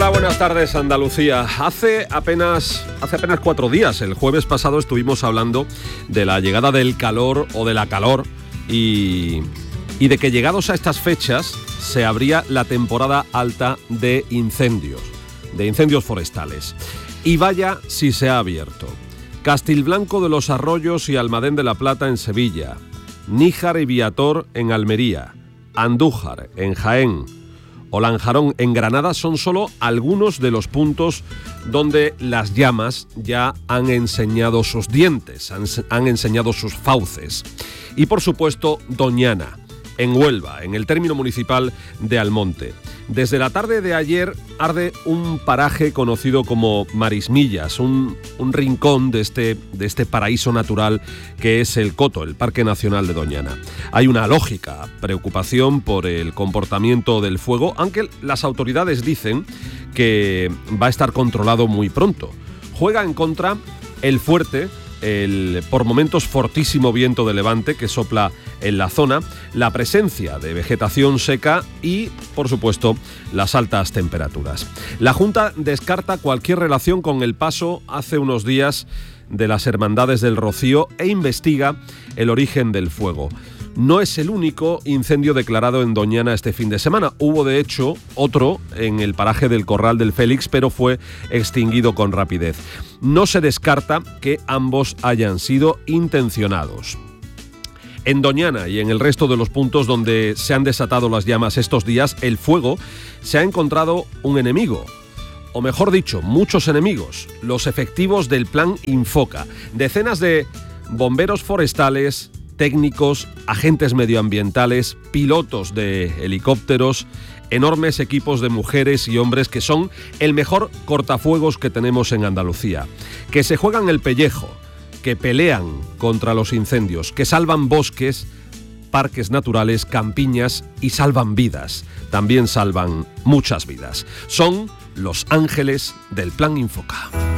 Hola, buenas tardes, Andalucía. Hace apenas 4 días, el jueves pasado, estuvimos hablando de la llegada del calor o de la calor y de que llegados a estas fechas se abría la temporada alta de incendios forestales. Y vaya si se ha abierto. Castilblanco de los Arroyos y Almadén de la Plata en Sevilla, Níjar y Viator en Almería, Andújar en Jaén o Lanjarón en Granada son solo algunos de los puntos donde las llamas ya han enseñado sus dientes, han enseñado sus fauces. Y por supuesto Doñana, en Huelva, en el término municipal de Almonte. Desde la tarde de ayer arde un paraje conocido como Marismillas, un rincón de este paraíso natural que es el Coto, el Parque Nacional de Doñana. Hay una lógica preocupación por el comportamiento del fuego, aunque las autoridades dicen que va a estar controlado muy pronto. Juega en contra el fuerte, el por momentos fortísimo viento de levante que sopla en la zona, la presencia de vegetación seca y, por supuesto, las altas temperaturas. La Junta descarta cualquier relación con el paso hace unos días de las Hermandades del Rocío e investiga el origen del fuego. No es el único incendio declarado en Doñana este fin de semana. Hubo, de hecho, otro en el paraje del Corral del Félix, pero fue extinguido con rapidez. No se descarta que ambos hayan sido intencionados. En Doñana y en el resto de los puntos donde se han desatado las llamas estos días, el fuego se ha encontrado un enemigo. O mejor dicho, muchos enemigos, los efectivos del Plan Infoca. Decenas de bomberos forestales, técnicos, agentes medioambientales, pilotos de helicópteros, enormes equipos de mujeres y hombres que son el mejor cortafuegos que tenemos en Andalucía, que se juegan el pellejo, que pelean contra los incendios, que salvan bosques, parques naturales, campiñas y salvan vidas. También salvan muchas vidas. Son los ángeles del Plan Infoca.